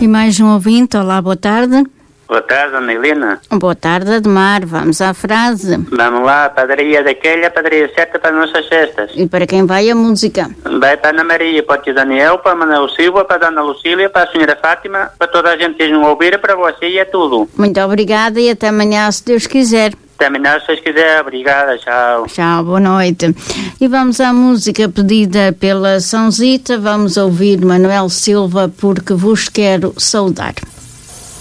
aqui mais um ouvinte. Olá, boa tarde. Boa tarde, Ana Helena. Boa tarde, Admar. Vamos à frase. Vamos lá, a padaria daquela, a padaria certa para as nossas festas. E para quem vai a música? Vai para a Ana Maria, para o tio Daniel, para a Manuel Silva, para a Dona Lucília, para a senhora Fátima, para toda a gente que nos ouvir, para você e é tudo. Muito obrigada e até amanhã, se Deus quiser. Até amanhã, se vocês quiserem. Obrigada, tchau. Tchau, boa noite. E vamos à música pedida pela Sãozita. Vamos ouvir Manuel Silva, Porque Vos Quero Saudar.